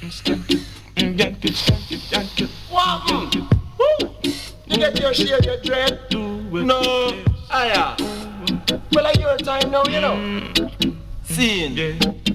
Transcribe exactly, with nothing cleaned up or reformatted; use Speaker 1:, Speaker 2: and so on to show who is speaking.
Speaker 1: Wow. Woo. You get your share, your dread. No. Aya. Well, I your time now, you know. Scene.